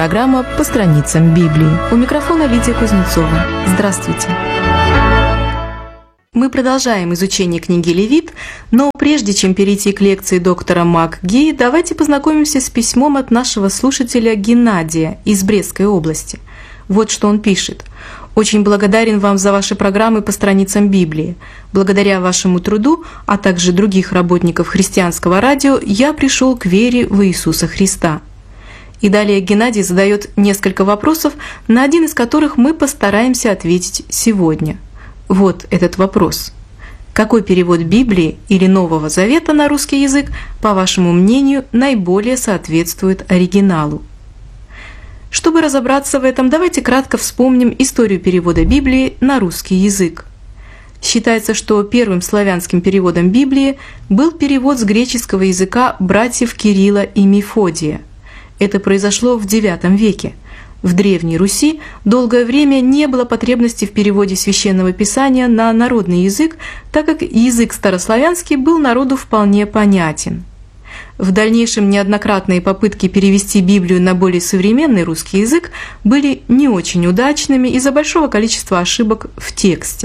программа «По страницам Библии». У микрофона Лидия Кузнецова. Здравствуйте! Мы продолжаем изучение книги «Левит», но прежде чем перейти к лекции доктора МакГи, давайте познакомимся с письмом от нашего слушателя Геннадия из Брестской области. Вот что он пишет. «Очень благодарен вам за ваши программы по страницам Библии. Благодаря вашему труду, а также других работников христианского радио, я пришел к вере в Иисуса Христа». И далее Геннадий задает несколько вопросов, на один из которых мы постараемся ответить сегодня. Вот этот вопрос. Какой перевод Библии или Нового Завета на русский язык, по вашему мнению, наиболее соответствует оригиналу? Чтобы разобраться в этом, давайте кратко вспомним историю перевода Библии на русский язык. Считается, что первым славянским переводом Библии был перевод с греческого языка братьев Кирилла и Мефодия. Это произошло в IX веке. В Древней Руси долгое время не было потребности в переводе Священного Писания на народный язык, так как язык старославянский был народу вполне понятен. В дальнейшем неоднократные попытки перевести Библию на более современный русский язык были не очень удачными из-за большого количества ошибок в тексте.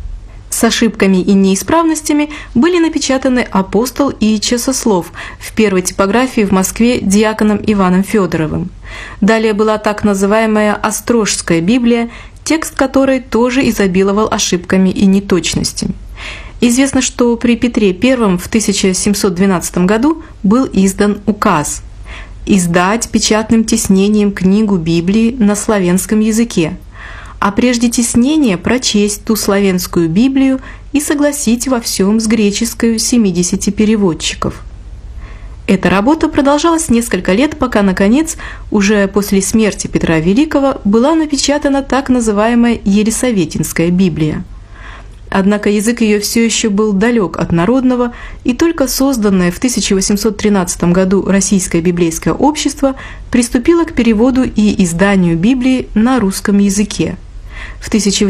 С ошибками и неисправностями были напечатаны «Апостол» и «Часослов» в первой типографии в Москве диаконом Иваном Федоровым. Далее была так называемая «Острожская Библия», текст которой тоже изобиловал ошибками и неточностями. Известно, что при Петре I в 1712 году был издан указ издать печатным тиснением книгу Библии на славянском языке, а прежде тиснения прочесть ту славянскую Библию и согласить во всем с греческою 70 переводчиков. Эта работа продолжалась несколько лет, пока, наконец, уже после смерти Петра Великого была напечатана так называемая Елисаветинская Библия. Однако язык ее все еще был далек от народного, и только созданное в 1813 году Российское библейское общество приступило к переводу и изданию Библии на русском языке. В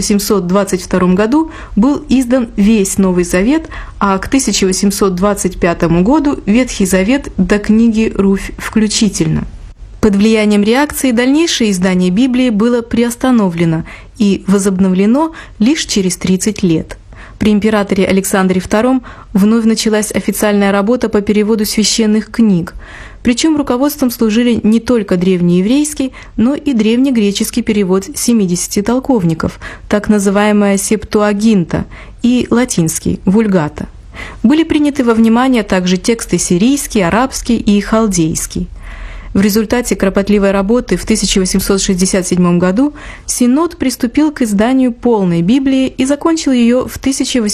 1822 году был издан весь Новый Завет, а к 1825 году Ветхий Завет до книги Руфь включительно. Под влиянием реакции дальнейшее издание Библии было приостановлено и возобновлено лишь через 30 лет. При императоре Александре II вновь началась официальная работа по переводу священных книг, причем руководством служили не только древнееврейский, но и древнегреческий перевод 70 толковников, так называемая Септуагинта, и латинский Вульгата. Были приняты во внимание также тексты сирийский, арабский и халдейский. В результате кропотливой работы в 1867 году Синод приступил к изданию полной Библии и закончил ее в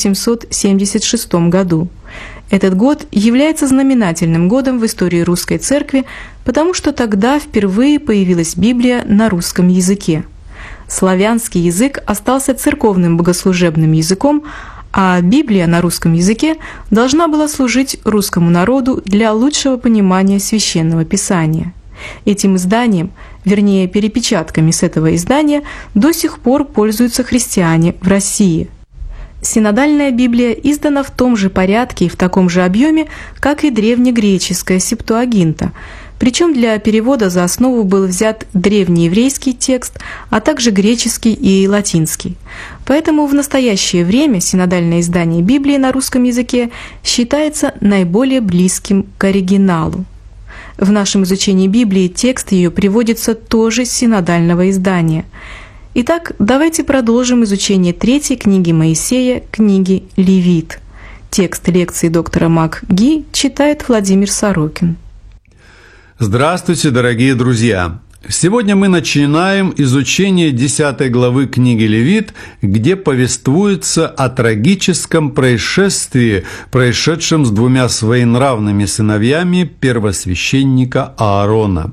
1876 году. Этот год является знаменательным годом в истории русской церкви, потому что тогда впервые появилась Библия на русском языке. Славянский язык остался церковным богослужебным языком, а Библия на русском языке должна была служить русскому народу для лучшего понимания Священного Писания. Этим изданием, вернее перепечатками с этого издания, до сих пор пользуются христиане в России. Синодальная Библия издана в том же порядке и в таком же объеме, как и древнегреческая Септуагинта, причем для перевода за основу был взят древнееврейский текст, а также греческий и латинский. Поэтому в настоящее время синодальное издание Библии на русском языке считается наиболее близким к оригиналу. В нашем изучении Библии текст ее приводится тоже с синодального издания. Итак, давайте продолжим изучение третьей книги Моисея, книги «Левит». Текст лекции доктора МакГи читает Владимир Сорокин. Здравствуйте, дорогие друзья! Сегодня мы начинаем изучение 10 главы книги «Левит», где повествуется о трагическом происшествии, происшедшем с двумя своенравными сыновьями первосвященника Аарона.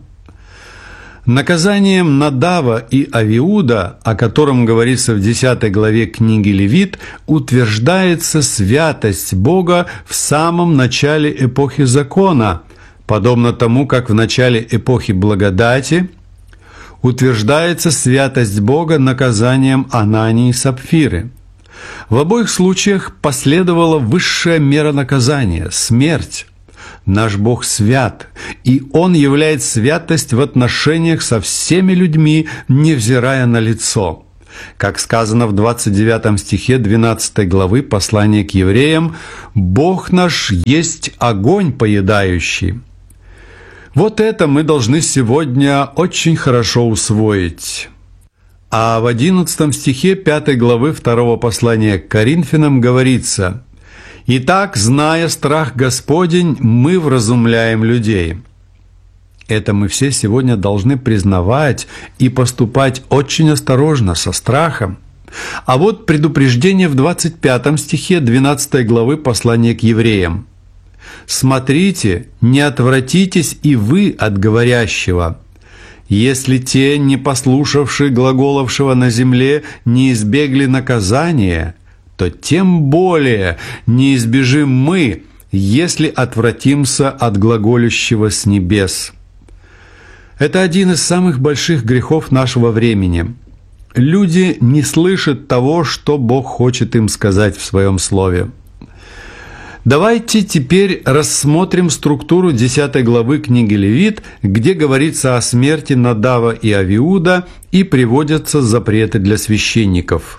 Наказанием Надава и Авиуда, о котором говорится в 10 главе книги «Левит», утверждается святость Бога в самом начале эпохи закона, подобно тому, как в начале эпохи благодати утверждается святость Бога наказанием Анании и Сапфиры. В обоих случаях последовала высшая мера наказания – смерть. Наш Бог свят, и Он являет святость в отношениях со всеми людьми, невзирая на лицо. Как сказано в 29 стихе 12 главы послания к евреям, «Бог наш есть огонь поедающий». Вот это мы должны сегодня очень хорошо усвоить. А в 11 стихе 5 главы 2 послания к Коринфянам говорится: «Итак, зная страх Господень, мы вразумляем людей». Это мы все сегодня должны признавать и поступать очень осторожно, со страхом. А вот предупреждение в 25 стихе 12 главы послания к евреям. «Смотрите, не отвратитесь и вы от говорящего. Если те, не послушавшие глаголовшего на земле, не избегли наказания, то тем более не избежим мы, если отвратимся от глаголющего с небес». Это один из самых больших грехов нашего времени. Люди не слышат того, что Бог хочет им сказать в Своем Слове. Давайте теперь рассмотрим структуру 10 главы книги Левит, где говорится о смерти Надава и Авиуда и приводятся запреты для священников.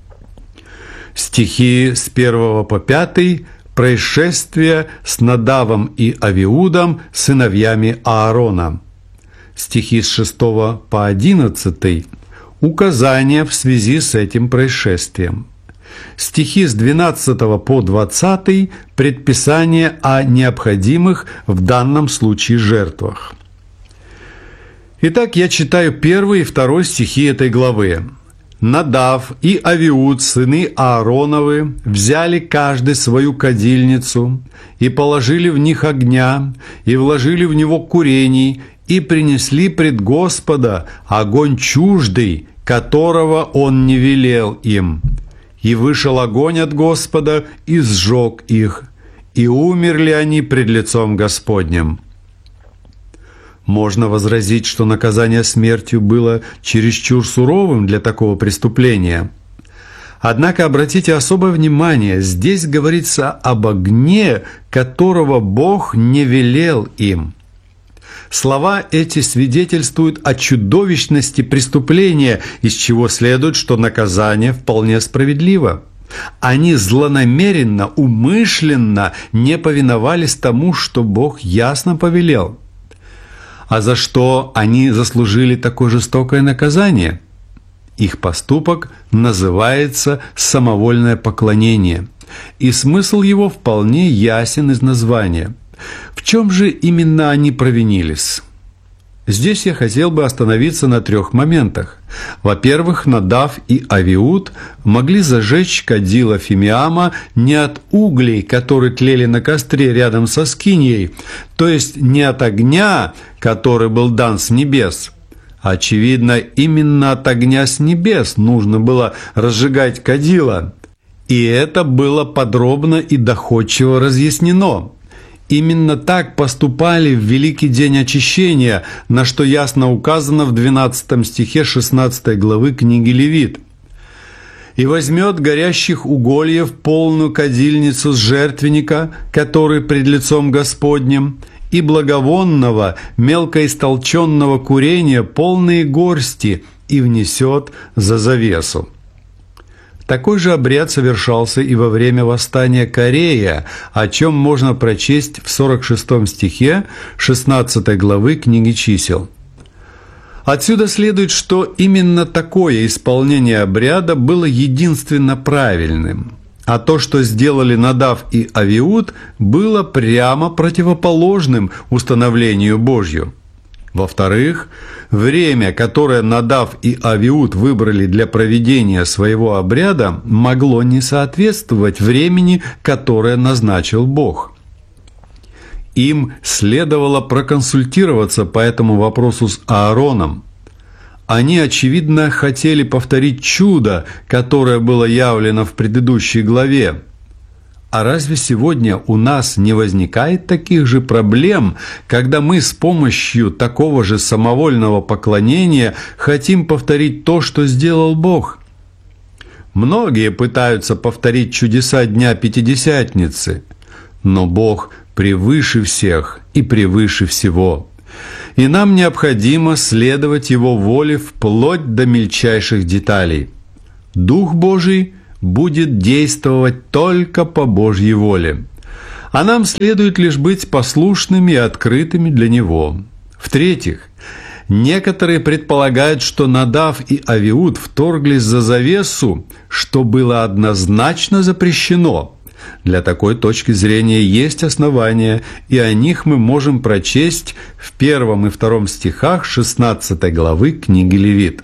Стихи с 1 по 5 – происшествие с Надавом и Авиудом, сыновьями Аарона. Стихи с 6 по 11 – указания в связи с этим происшествием. Стихи с 12 по 20 – предписание о необходимых в данном случае жертвах. Итак, я читаю 1 и 2 стихи этой главы. «Надав и Авиуд, сыны Аароновы, взяли каждый свою кадильницу и положили в них огня, и вложили в него курений, и принесли пред Господа огонь чуждый, которого Он не велел им. И вышел огонь от Господа, и сжег их, и умерли они пред лицом Господним». Можно возразить, что наказание смертью было чересчур суровым для такого преступления. Однако обратите особое внимание, здесь говорится об огне, которого Бог не велел им. Слова эти свидетельствуют о чудовищности преступления, из чего следует, что наказание вполне справедливо. Они злонамеренно, умышленно не повиновались тому, что Бог ясно повелел. А за что они заслужили такое жестокое наказание? Их поступок называется самовольное поклонение, и смысл его вполне ясен из названия. В чем же именно они провинились? Здесь я хотел бы остановиться на 3 моментах. Во-первых, Надав и Авиуд могли зажечь кадила Фимиама не от углей, которые тлели на костре рядом со скиньей, то есть не от огня, который был дан с небес. Очевидно, именно от огня с небес нужно было разжигать кадила. И это было подробно и доходчиво разъяснено. Именно так поступали в Великий день очищения, на что ясно указано в 12 стихе 16 главы книги Левит. «И возьмет горящих угольев полную кадильницу с жертвенника, который пред лицом Господним, и благовонного, мелко истолченного курения полные горсти, и внесет за завесу». Такой же обряд совершался и во время восстания Корея, о чем можно прочесть в 46 стихе 16 главы книги Чисел. Отсюда следует, что именно такое исполнение обряда было единственно правильным, а то, что сделали Надав и Авиуд, было прямо противоположным установлению Божью. Во-вторых, время, которое Надав и Авиуд выбрали для проведения своего обряда, могло не соответствовать времени, которое назначил Бог. Им следовало проконсультироваться по этому вопросу с Аароном. Они, очевидно, хотели повторить чудо, которое было явлено в предыдущей главе. А разве сегодня у нас не возникает таких же проблем, когда мы с помощью такого же самовольного поклонения хотим повторить то, что сделал Бог? Многие пытаются повторить чудеса Дня Пятидесятницы, но Бог превыше всех и превыше всего. И нам необходимо следовать Его воле вплоть до мельчайших деталей. Дух Божий будет действовать только по Божьей воле, а нам следует лишь быть послушными и открытыми для Него. В-третьих, некоторые предполагают, что Надав и Авиуд вторглись за завесу, что было однозначно запрещено. Для такой точки зрения есть основания, и о них мы можем прочесть в 1 и 2 стихах 16 главы книги Левит.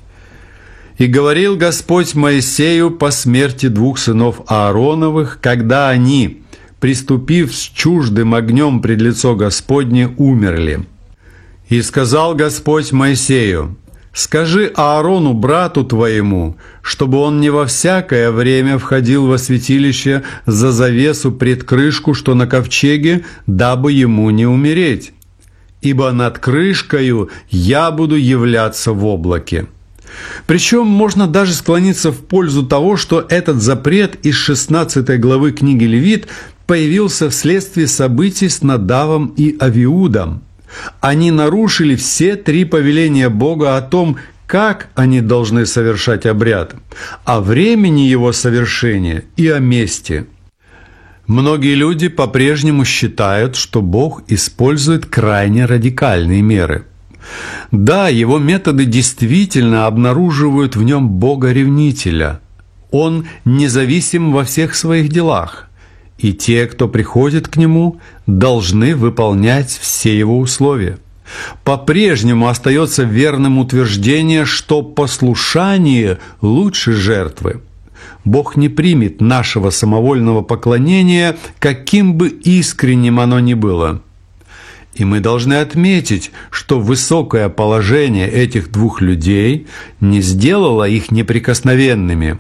«И говорил Господь Моисею по смерти двух сынов Аароновых, когда они, приступив с чуждым огнем пред лицо Господне, умерли. И сказал Господь Моисею: скажи Аарону, брату твоему, чтобы он не во всякое время входил во святилище за завесу пред крышку, что на ковчеге, дабы ему не умереть. Ибо над крышкою я буду являться в облаке». Причем можно даже склониться в пользу того, что этот запрет из 16 главы книги Левит появился вследствие событий с Надавом и Авиудом. Они нарушили все 3 повеления Бога о том, как они должны совершать обряд, о времени его совершения и о месте. Многие люди по-прежнему считают, что Бог использует крайне радикальные меры. Да, его методы действительно обнаруживают в нем Бога-ревнителя. Он независим во всех своих делах, и те, кто приходит к нему, должны выполнять все его условия. По-прежнему остается верным утверждение, что послушание лучше жертвы. Бог не примет нашего самовольного поклонения, каким бы искренним оно ни было. И мы должны отметить, что высокое положение этих двух людей не сделало их неприкосновенными.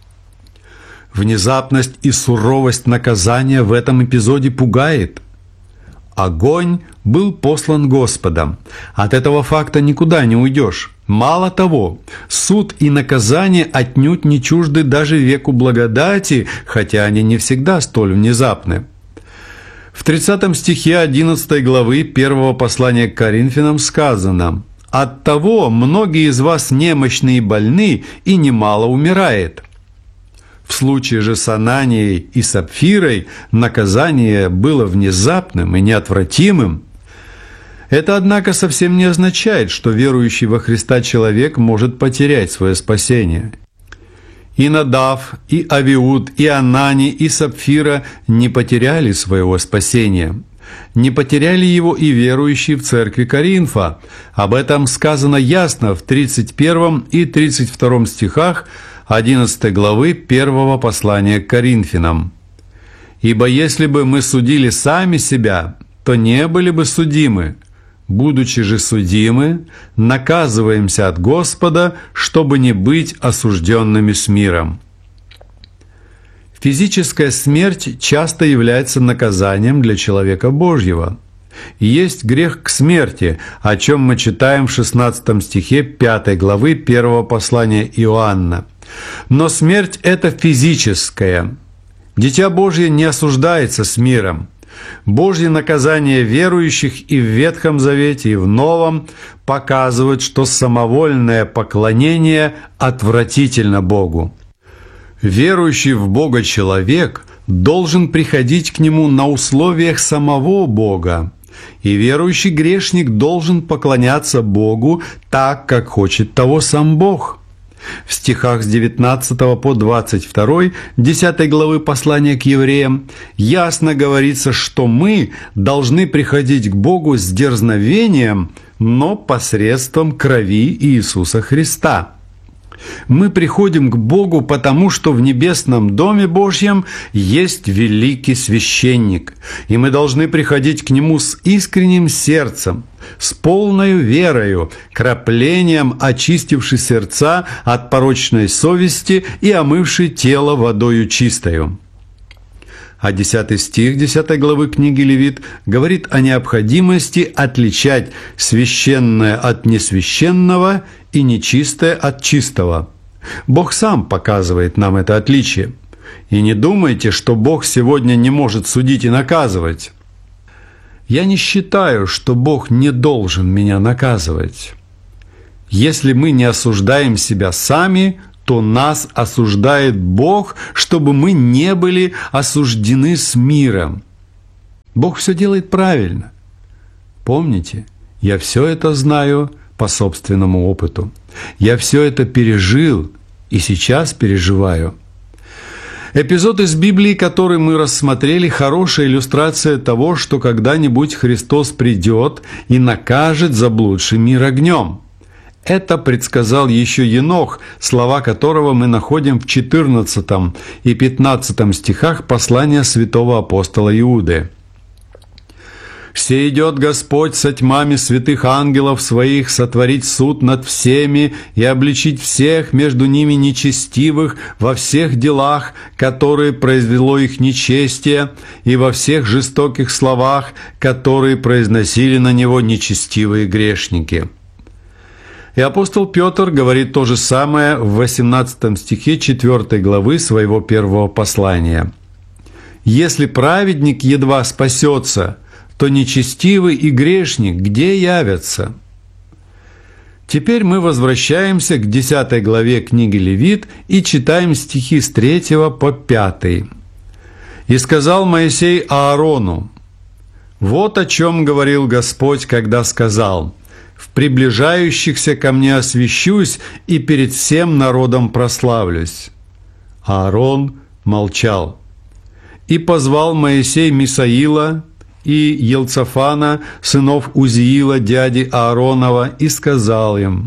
Внезапность и суровость наказания в этом эпизоде пугает. Огонь был послан Господом. От этого факта никуда не уйдешь. Мало того, суд и наказание отнюдь не чужды даже веку благодати, хотя они не всегда столь внезапны. В 30 стихе 11 главы 1 послания к Коринфянам сказано: «Оттого многие из вас немощны и больны, и немало умирает». В случае же с Ананией и Сапфирой наказание было внезапным и неотвратимым. Это, однако, совсем не означает, что верующий во Христа человек может потерять свое спасение. И Надав, и Авиуд, и Анани, и Сапфира не потеряли своего спасения. Не потеряли его и верующие в церкви Коринфа. Об этом сказано ясно в 31 и 32 стихах 11 главы 1 послания к Коринфянам. «Ибо если бы мы судили сами себя, то не были бы судимы. Будучи же судимы, наказываемся от Господа, чтобы не быть осужденными с миром». Физическая смерть часто является наказанием для человека Божьего. Есть грех к смерти, о чем мы читаем в 16 стихе 5 главы 1 послания Иоанна. Но смерть – это физическая. Дитя Божье не осуждается с миром. Божье наказание верующих и в Ветхом Завете, и в Новом показывают, что самовольное поклонение отвратительно Богу. Верующий в Бога человек должен приходить к Нему на условиях самого Бога, и верующий грешник должен поклоняться Богу так, как хочет того сам Бог. В стихах с 19 по 22 10 главы послания к евреям ясно говорится, что мы должны приходить к Богу с дерзновением, но посредством крови Иисуса Христа. Мы приходим к Богу, потому что в небесном Доме Божьем есть великий священник, и мы должны приходить к Нему с искренним сердцем, с полною верою, краплением очистивши сердца от порочной совести и омывши тело водою чистою. А 10 стих 10 главы книги Левит говорит о необходимости отличать священное от несвященного и нечистое от чистого. Бог сам показывает нам это отличие. И не думайте, что Бог сегодня не может судить и наказывать. Я не считаю, что Бог не должен меня наказывать. Если мы не осуждаем себя сами, то нас осуждает Бог, чтобы мы не были осуждены с миром. Бог все делает правильно. Помните, я все это знаю по собственному опыту. Я все это пережил и сейчас переживаю. Эпизод из Библии, который мы рассмотрели, хорошая иллюстрация того, что когда-нибудь Христос придет и накажет заблудший мир огнем. Это предсказал еще Енох, слова которого мы находим в 14 и 15 стихах послания святого апостола Иуды. «Се идет Господь со тьмами святых ангелов своих сотворить суд над всеми и обличить всех между ними нечестивых во всех делах, которые произвело их нечестие, и во всех жестоких словах, которые произносили на него нечестивые грешники». И апостол Петр говорит то же самое в 18 стихе 4 главы своего первого послания. «Если праведник едва спасется, то нечестивый и грешник где явятся?» Теперь мы возвращаемся к 10 главе книги Левит и читаем стихи с 3 по 5. «И сказал Моисей Аарону: вот о чем говорил Господь, когда сказал: в приближающихся ко мне освящусь и перед всем народом прославлюсь». Аарон молчал. «И позвал Моисей Мисаила и Елцафана, сынов Узиила, дяди Ааронова, и сказал им: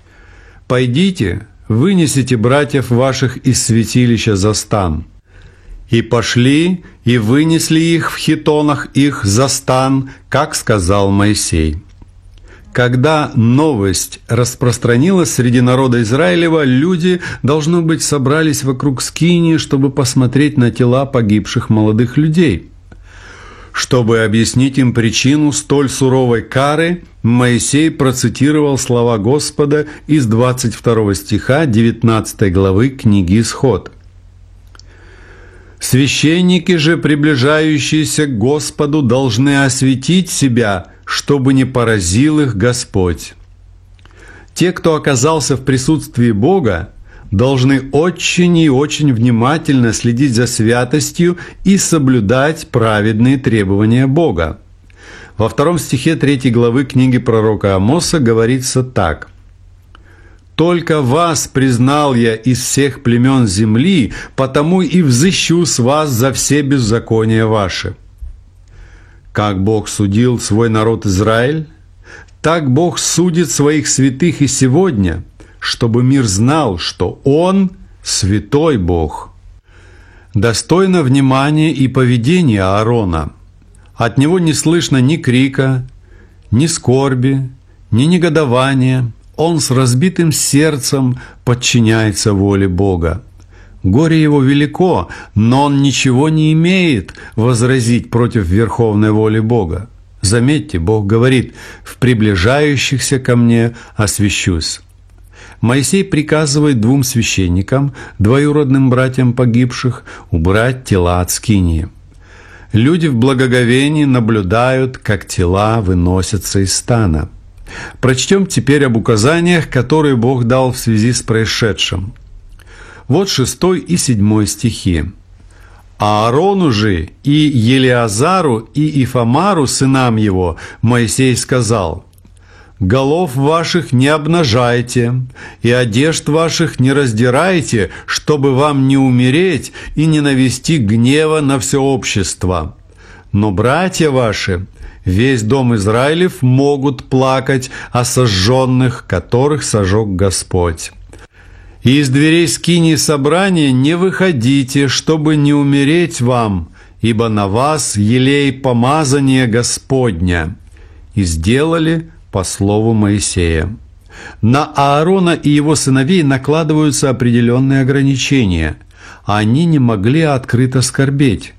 пойдите, вынесите братьев ваших из святилища за стан. И пошли, и вынесли их в хитонах их за стан, как сказал Моисей». Когда новость распространилась среди народа Израилева, люди, должно быть, собрались вокруг скинии, чтобы посмотреть на тела погибших молодых людей. Чтобы объяснить им причину столь суровой кары, Моисей процитировал слова Господа из 22 стиха 19 главы книги Исход. «Священники же, приближающиеся к Господу, должны осветить себя, чтобы не поразил их Господь. Те, кто оказался в присутствии Бога, должны очень и очень внимательно следить за святостью и соблюдать праведные требования Бога». Во 2 стихе 3 главы книги пророка Амоса говорится так: «Только вас признал я из всех племен земли, потому и взыщу с вас за все беззакония ваши». Как Бог судил свой народ Израиль, так Бог судит своих святых и сегодня, чтобы мир знал, что Он – святой Бог. Достойно внимания и поведения Аарона. От него не слышно ни крика, ни скорби, ни негодования. Он с разбитым сердцем подчиняется воле Бога. Горе его велико, но он ничего не имеет возразить против верховной воли Бога. Заметьте, Бог говорит: «В приближающихся ко мне освящусь». Моисей приказывает 2 священникам, двоюродным братьям погибших, убрать тела от скинии. Люди в благоговении наблюдают, как тела выносятся из стана. Прочтем теперь об указаниях, которые Бог дал в связи с происшедшим. Вот 6 и 7 стихи. «Аарону же и Елиазару и Ифамару, сынам его, Моисей сказал: голов ваших не обнажайте, и одежд ваших не раздирайте, чтобы вам не умереть и не навести гнева на все общество. Но братья ваши, весь дом Израилев, могут плакать о сожженных, которых сожег Господь. И из дверей скинии собрания не выходите, чтобы не умереть вам, ибо на вас елей помазания Господня». И сделали по слову Моисея. На Аарона и его сыновей накладываются определенные ограничения. Они не могли открыто скорбеть.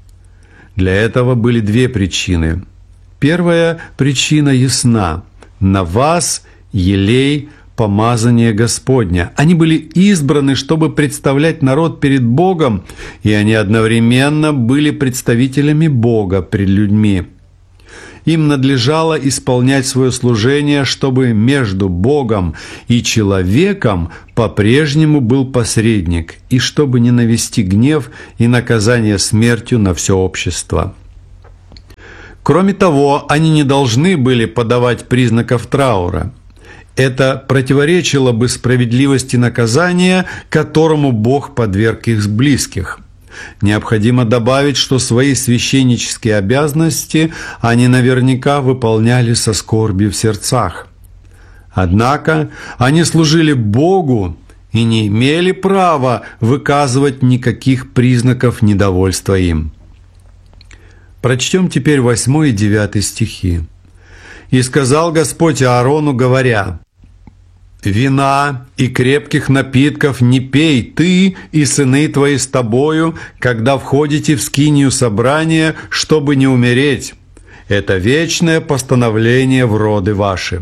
Для этого были 2 причины. Первая причина ясна: на вас елей помазание Господня. Они были избраны, чтобы представлять народ перед Богом, и они одновременно были представителями Бога пред людьми. им надлежало исполнять свое служение, чтобы между Богом и человеком по-прежнему был посредник, и чтобы не навести гнев и наказание смертью на все общество. Кроме того, они не должны были подавать признаков траура. Это противоречило бы справедливости наказания, которому Бог подверг их близких. Необходимо добавить, что свои священнические обязанности они наверняка выполняли со скорбью в сердцах. Однако они служили Богу и не имели права выказывать никаких признаков недовольства им. Прочтем теперь 8 и 9 стихи. «И сказал Господь Аарону, говоря: вина и крепких напитков не пей ты и сыны твои с тобою, когда входите в скинию собрания, чтобы не умереть. Это вечное постановление в роды ваши».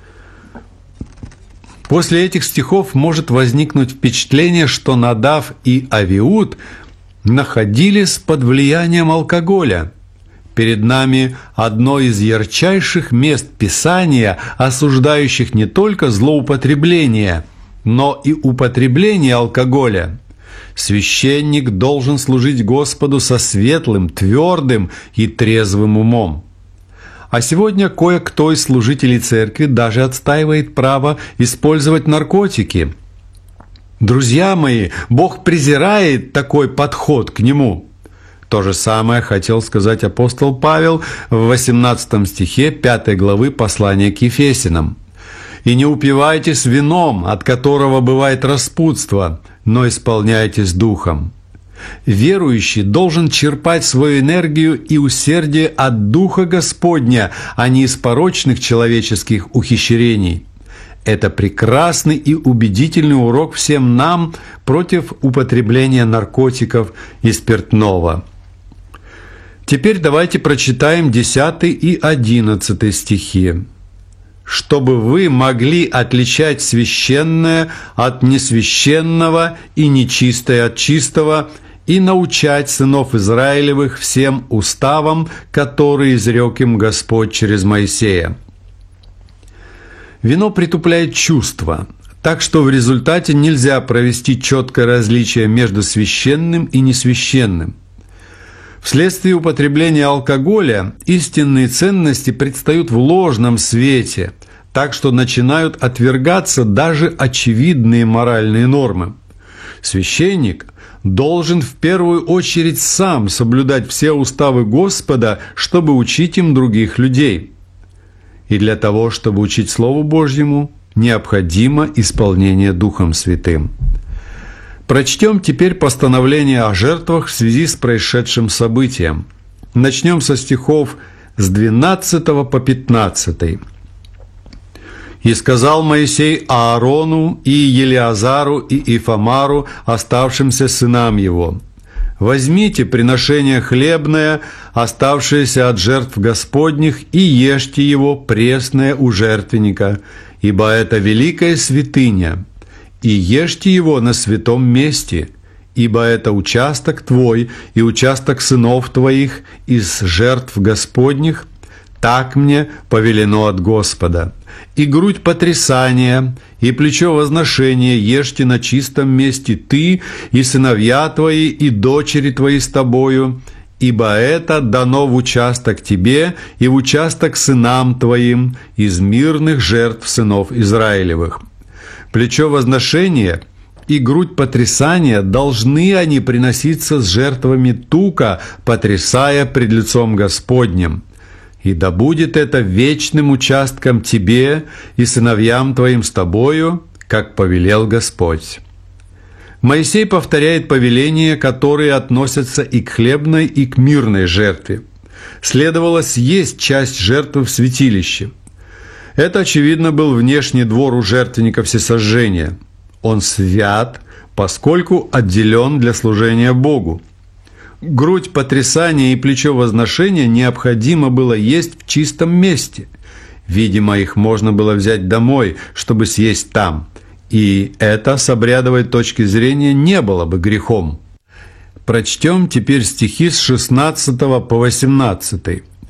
После этих стихов может возникнуть впечатление, что Надав и Авиуд находились под влиянием алкоголя. Перед нами одно из ярчайших мест Писания, осуждающих не только злоупотребление, но и употребление алкоголя. Священник должен служить Господу со светлым, твердым и трезвым умом. А сегодня кое-кто из служителей церкви даже отстаивает право использовать наркотики. Друзья мои, Бог презирает такой подход к Нему. То же самое хотел сказать апостол Павел в 18 стихе 5 главы послания к Ефесянам. «И не упивайтесь вином, от которого бывает распутство, но исполняйтесь духом». Верующий должен черпать свою энергию и усердие от Духа Господня, а не из порочных человеческих ухищрений. Это прекрасный и убедительный урок всем нам против употребления наркотиков и спиртного. Теперь давайте прочитаем 10 и 11 стихи. «Чтобы вы могли отличать священное от несвященного и нечистое от чистого, и научать сынов Израилевых всем уставам, которые изрек им Господь через Моисея». Вино притупляет чувства, так что в результате нельзя провести четкое различие между священным и несвященным. Вследствие употребления алкоголя истинные ценности предстают в ложном свете, так что начинают отвергаться даже очевидные моральные нормы. Священник должен в первую очередь сам соблюдать все уставы Господа, чтобы учить им других людей. И для того, чтобы учить Слову Божьему, необходимо исполнение Духом Святым. Прочтем теперь постановление о жертвах в связи с происшедшим событием. Начнем со стихов с 12 по 15. «И сказал Моисей Аарону и Елиазару и Ифамару, оставшимся сынам его: возьмите приношение хлебное, оставшееся от жертв Господних, и ешьте его пресное у жертвенника, ибо это великая святыня. И ешьте его на святом месте, ибо это участок твой и участок сынов твоих из жертв Господних, так мне повелено от Господа. И грудь потрясания, и плечо возношения ешьте на чистом месте ты, и сыновья твои, и дочери твои с тобою, ибо это дано в участок тебе и в участок сынам твоим из мирных жертв сынов Израилевых. Плечо возношения и грудь потрясания должны они приноситься с жертвами тука, потрясая пред лицом Господним. И да будет это вечным участком тебе и сыновьям твоим с тобою, как повелел Господь». Моисей повторяет повеления, которые относятся и к хлебной, и к мирной жертве. Следовало съесть часть жертвы в святилище. Это, очевидно, был внешний двор у жертвенника всесожжения. Он свят, поскольку отделен для служения Богу. Грудь потрясания и плечо возношения необходимо было есть в чистом месте. Видимо, их можно было взять домой, чтобы съесть там. И это с обрядовой точки зрения не было бы грехом. Прочтем теперь стихи с 16 по 18.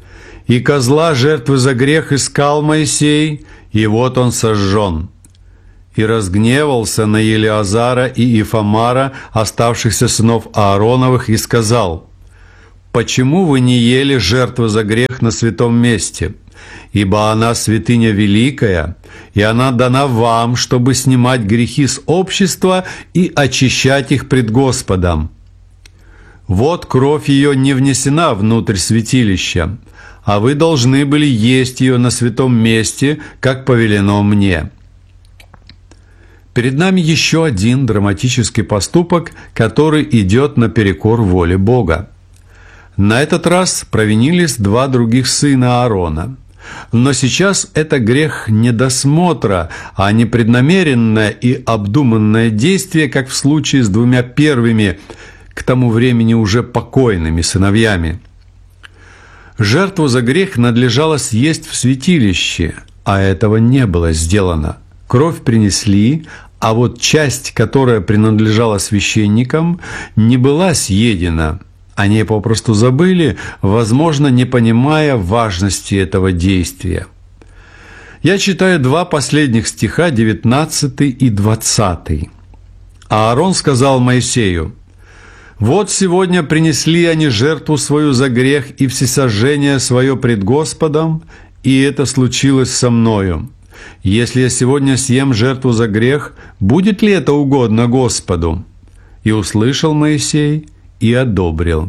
И козла жертвы за грех искал Моисей, и вот он сожжен. И разгневался на Елеазара и Ифамара, оставшихся сынов Аароновых, и сказал: «Почему вы не ели жертву за грех на святом месте? Ибо она святыня великая, и она дана вам, чтобы снимать грехи с общества и очищать их пред Господом. Вот кровь ее не внесена внутрь святилища, а вы должны были есть ее на святом месте, как повелено мне». Перед нами еще один драматический поступок, который идет наперекор воле Бога. На этот раз провинились два других сына Аарона. Но сейчас это грех недосмотра, а не преднамеренное и обдуманное действие, как в случае с двумя первыми, к тому времени уже покойными сыновьями. Жертву за грех надлежало съесть в святилище, а этого не было сделано. Кровь принесли, а вот часть, которая принадлежала священникам, не была съедена. Они попросту забыли, возможно, не понимая важности этого действия. Я читаю два последних стиха, 19 и 20. «Аарон сказал Моисею: вот сегодня принесли они жертву свою за грех и всесожжение свое пред Господом, и это случилось со мною. Если я сегодня съем жертву за грех, будет ли это угодно Господу?» И услышал Моисей и одобрил.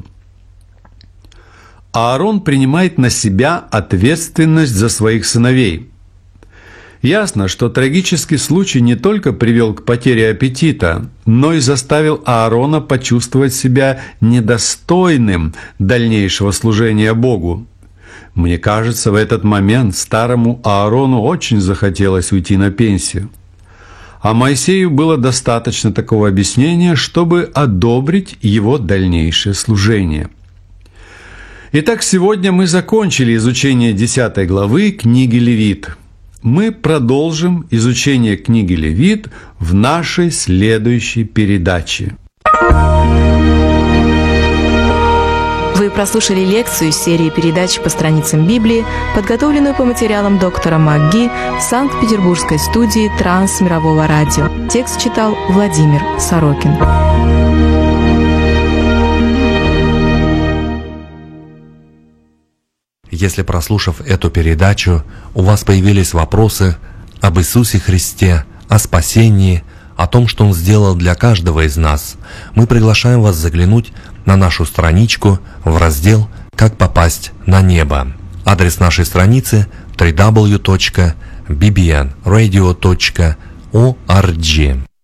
Аарон принимает на себя ответственность за своих сыновей. Ясно, что трагический случай не только привел к потере аппетита, но и заставил Аарона почувствовать себя недостойным дальнейшего служения Богу. Мне кажется, в этот момент старому Аарону очень захотелось уйти на пенсию. А Моисею было достаточно такого объяснения, чтобы одобрить его дальнейшее служение. Итак, сегодня мы закончили изучение 10 главы книги Левит. Мы продолжим изучение книги Левит в нашей следующей передаче. Вы прослушали лекцию из серии передач по страницам Библии, подготовленную по материалам доктора МакГи в Санкт-Петербургской студии Трансмирового радио. Текст читал Владимир Сорокин. Если, прослушав эту передачу, у вас появились вопросы об Иисусе Христе, о спасении, о том, что Он сделал для каждого из нас, мы приглашаем вас заглянуть на нашу страничку в раздел «Как попасть на небо». Адрес нашей страницы www.bbnradio.org.